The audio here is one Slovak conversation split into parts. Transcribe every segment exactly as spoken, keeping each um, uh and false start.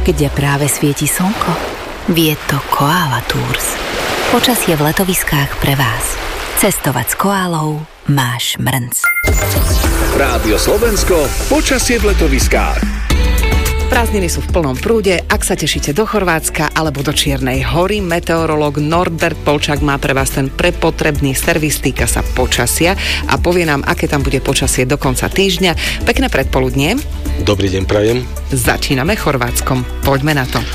kde práve svieti slnko? Vie to Koala Tours. Počasie v letoviskách pre vás. Cestovať s koálou máš mrnc. Rádio Slovensko, počasie v letoviskách. Prázdniny sú v plnom prúde. Ak sa tešíte do Chorvátska alebo do Čiernej Hory, meteorológ Norbert Polčák má pre vás ten prepotrebný servis, týka sa počasia a povie nám, aké tam bude počasie do konca týždňa. Pekné predpoludnie. Dobrý deň prajem. Začíname Chorvátskom. Poďme na to.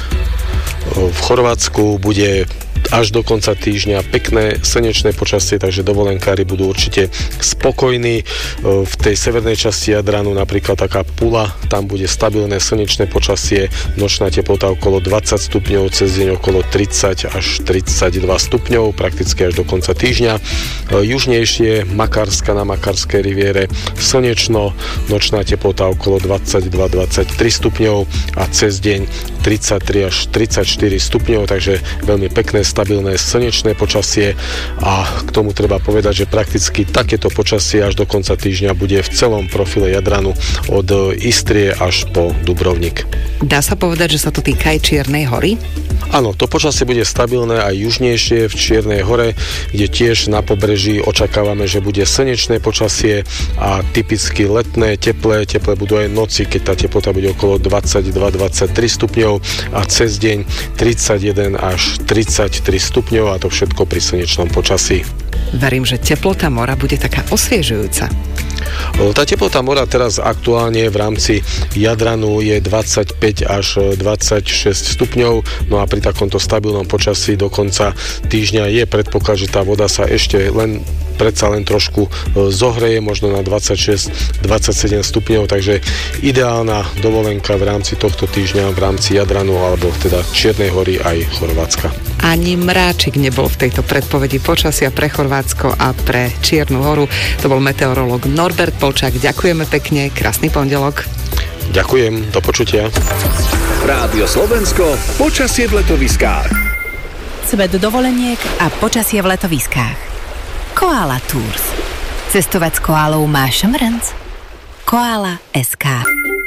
V Chorvátsku bude až do konca týždňa pekné slnečné počasie, takže dovolenkári budú určite spokojní. V tej severnej časti Jadranu napríklad taká Pula, tam bude stabilné slnečné počasie, nočná teplota okolo dvadsať stupňov, cez deň okolo tridsať až tridsaťdva stupňov, prakticky až do konca týždňa. Južnejšie Makarska na Makarskej riviere slnečno, nočná teplota okolo dvadsaťdva až dvadsaťtri stupňov a cez deň tridsaťtri až tridsaťštyri stupňov, takže veľmi pekné stabilné slnečné počasie a k tomu treba povedať, že prakticky takéto počasie až do konca týždňa bude v celom profile Jadranu od Istrie až po Dubrovnik. Dá sa povedať, že sa to týka aj Čiernej Hory? Áno, to počasie bude stabilné aj južnejšie v Čiernej Hore, kde tiež na pobreží očakávame, že bude slnečné počasie a typicky letné, teplé, teplé budú aj noci, keď tá teplota bude okolo dvadsaťdva až dvadsaťtri stupňov a cez deň tridsaťjeden až tridsaťtri stupňov a to všetko pri slnečnom počasí. Verím, že teplota mora bude taká osviežujúca. Tá teplota mora teraz aktuálne v rámci Jadranu je dvadsaťpäť až dvadsaťšesť stupňov, no a pri takomto stabilnom počasí do konca týždňa je predpoklad, že tá voda sa ešte len predsa len trošku zohreje, možno na dvadsaťšesť až dvadsaťsedem stupňov, takže ideálna dovolenka v rámci tohto týždňa v rámci Jadranu alebo teda Čiernej Hory aj Chorvátska. Ani mráčik nebol v tejto predpovedi počasia pre Chorvátsko a pre Čiernu Horu. To bol meteorológ Norbert Polčák. Ďakujeme pekne, krásny pondelok. Ďakujem, do počutia. Rádio Slovensko, počasie v letoviskách. Svet dovoleniek a počasie v letoviskách. Koala Tours. Cestovať s koálou máš mrnc. Koala bodka es ká